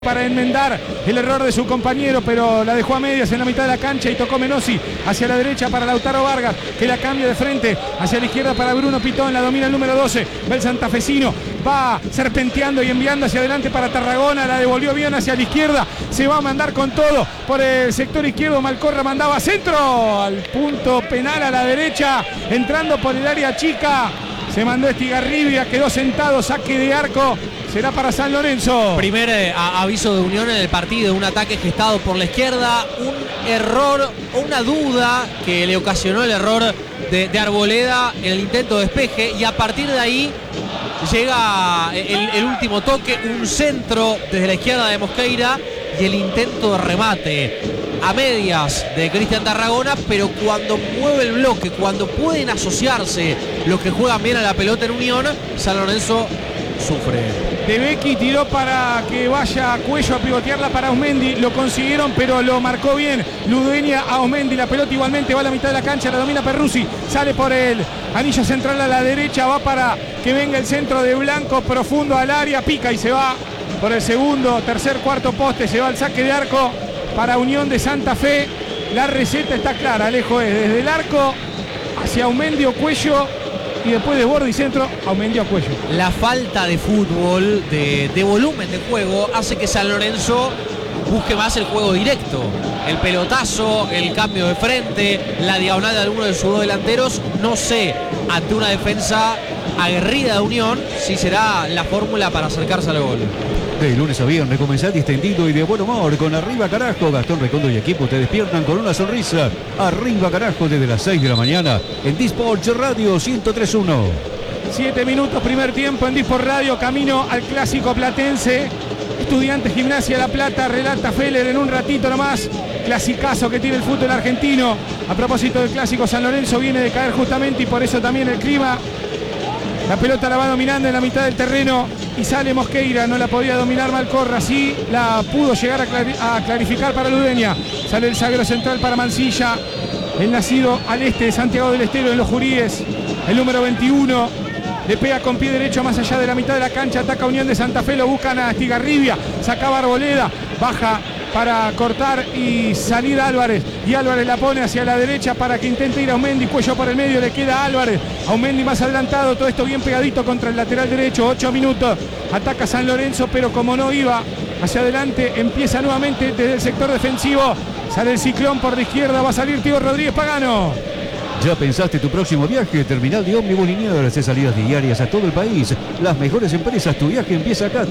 para enmendar el error de su compañero, pero la dejó a medias en la mitad de la cancha y tocó Menossi hacia la derecha para Lautaro Vargas, que la cambia de frente hacia la izquierda para Bruno Pitón, la domina el número 12, va el santafesino, va serpenteando y enviando hacia adelante para Tarragona, la devolvió bien hacia la izquierda, se va a mandar con todo por el sector izquierdo, Malcorra mandaba centro al punto penal a la derecha, entrando por el área chica, se mandó Estigarribia, quedó sentado, saque de arco. Será para San Lorenzo. Primer aviso de Unión en el partido, un ataque gestado por la izquierda, un error o una duda que le ocasionó el error de Arboleda en el intento de despeje, y a partir de ahí llega el último toque, un centro desde la izquierda de Mosqueira y el intento de remate a medias de Cristian Tarragona, pero cuando mueve el bloque, cuando pueden asociarse los que juegan bien a la pelota en Unión, San Lorenzo sufre. De Becchi tiró para que vaya a Cuello a pivotearla para Aumendi, lo consiguieron pero lo marcó bien Ludueña a Aumendi, la pelota igualmente va a la mitad de la cancha, la domina Perruzzi, sale por el anillo central a la derecha, va para que venga el centro de Blanco profundo al área, pica y se va por el segundo, tercer, cuarto poste, se va al saque de arco para Unión de Santa Fe. La receta está clara, Alejo, es desde el arco hacia Aumendi o Cuello, y después de borde y centro, Aumendio a Cuello. La falta de fútbol, de volumen de juego, hace que San Lorenzo busque más el juego directo. El pelotazo, el cambio de frente, la diagonal de alguno de sus dos delanteros. No sé, ante una defensa aguerrida de Unión, si será la fórmula para acercarse al gol. De lunes a viernes, comenzar distendido y de buen humor con Arriba Carajo. Gastón Recondo y equipo te despiertan con una sonrisa. Arriba Carajo desde las 6 de la mañana en Disport Radio 103.1. 7 minutos, primer tiempo en Disport Radio, camino al clásico platense. Estudiantes Gimnasia La Plata, relata Feller en un ratito nomás. Clasicazo que tiene el fútbol argentino. A propósito del clásico, San Lorenzo viene de caer justamente y por eso también el clima. La pelota la va dominando en la mitad del terreno y sale Mosqueira, no la podía dominar Malcorra, sí la pudo llegar a clarificar para Ludueña. Sale el zaguero central para Mancilla, el nacido al este de Santiago del Estero en los Juríes, el número 21, le pega con pie derecho más allá de la mitad de la cancha, ataca Unión de Santa Fe, lo buscan a Estigarribia, sacaba Arboleda, baja para cortar y salir Álvarez, y Álvarez la pone hacia la derecha para que intente ir a Aumendi, Cuello por el medio, le queda Álvarez, Aumendi más adelantado, todo esto bien pegadito contra el lateral derecho, 8 minutos, ataca San Lorenzo, pero como no iba hacia adelante, empieza nuevamente desde el sector defensivo, sale el Ciclón por la izquierda, va a salir Tío Rodríguez Pagano. ¿Ya pensaste tu próximo viaje? Terminal de Ómnibus Liniers de salidas diarias a todo el país. Las mejores empresas, tu viaje empieza acá,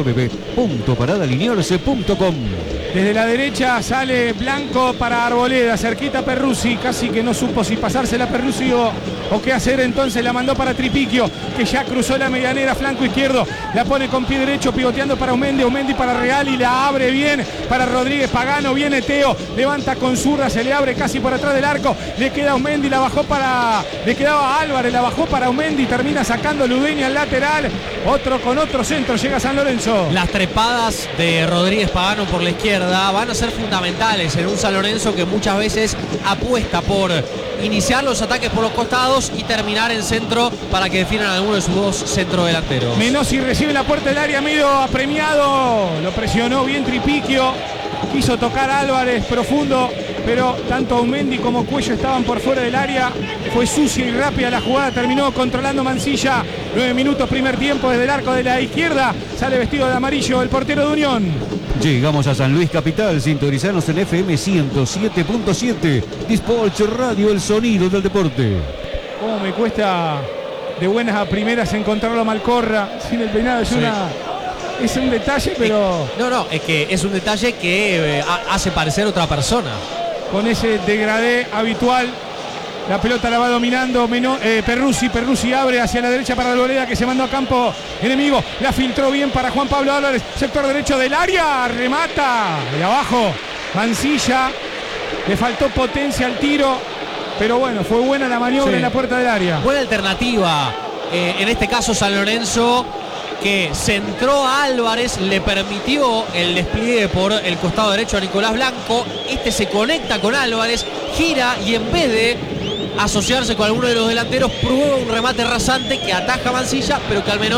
www.paradaliniers.com. Desde la derecha sale Blanco para Arboleda, cerquita Perruzzi, casi que no supo si pasársela a Perruzzi o qué hacer, entonces la mandó para Tripiquio, que ya cruzó la medianera, flanco izquierdo, la pone con pie derecho, pivoteando para Aumendi para Real y la abre bien para Rodríguez Pagano, viene Teo, levanta con zurda, se le abre casi por atrás del arco, le queda Aumendi, le quedaba Álvarez, la bajó para Aumendi, termina sacando Ludueña al lateral, otro con otro centro, llega San Lorenzo. Las trepadas de Rodríguez Pagano por la izquierda van a ser fundamentales en un San Lorenzo que muchas veces apuesta por iniciar los ataques por los costados y terminar en centro para que definan alguno de sus dos centrodelanteros. Menossi recibe la puerta del área, medio apremiado, lo presionó bien Tripiquio, quiso tocar a Álvarez profundo, pero tanto Aumendi como Cuello estaban por fuera del área, fue sucia y rápida la jugada, terminó controlando Mancilla. 9 minutos, primer tiempo, desde el arco de la izquierda, sale vestido de amarillo el portero de Unión. Llegamos a San Luis Capital, sintonizarnos en FM 107.7, Disport Radio, el sonido del deporte. Cómo me cuesta de buenas a primeras encontrarlo a Malcorra, sin el peinado, es un detalle, pero... No, es que es un detalle que hace parecer otra persona. Con ese degradé habitual, la pelota la va dominando Perruzzi abre hacia la derecha para Arboleda, que se mandó a campo enemigo, la filtró bien para Juan Pablo Álvarez, sector derecho del área, remata de abajo Mancilla, le faltó potencia al tiro, pero bueno, fue buena la maniobra en la puerta del área. Buena alternativa, en este caso San Lorenzo, que centró a Álvarez, le permitió el despliegue por el costado derecho a Nicolás Blanco, este se conecta con Álvarez, gira y en vez de asociarse con alguno de los delanteros, prueba un remate rasante que ataja a Mancilla, pero que al menos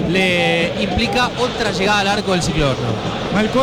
le implica otra llegada al arco del Ciclón.